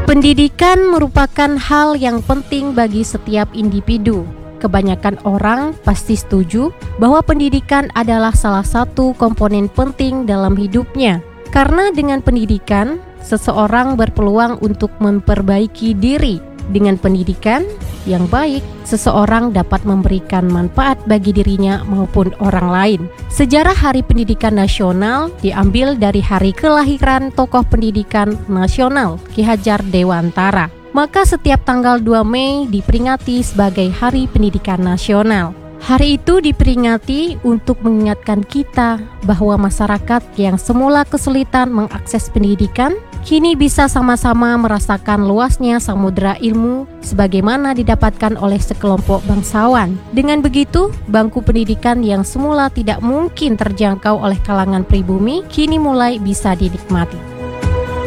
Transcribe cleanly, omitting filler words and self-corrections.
Pendidikan merupakan hal yang penting bagi setiap individu. Kebanyakan orang pasti setuju bahwa pendidikan adalah salah satu komponen penting dalam hidupnya. Karena dengan pendidikan, seseorang berpeluang untuk memperbaiki diri. Dengan pendidikan yang baik, seseorang dapat memberikan manfaat bagi dirinya maupun orang lain. Sejarah Hari Pendidikan Nasional diambil dari hari kelahiran tokoh pendidikan nasional, Ki Hajar Dewantara. Maka setiap tanggal 2 Mei diperingati sebagai Hari Pendidikan Nasional. Hari itu diperingati untuk mengingatkan kita bahwa masyarakat yang semula kesulitan mengakses pendidikan, kini bisa sama-sama merasakan luasnya samudera ilmu sebagaimana didapatkan oleh sekelompok bangsawan. Dengan begitu, bangku pendidikan yang semula tidak mungkin terjangkau oleh kalangan pribumi, kini mulai bisa dinikmati.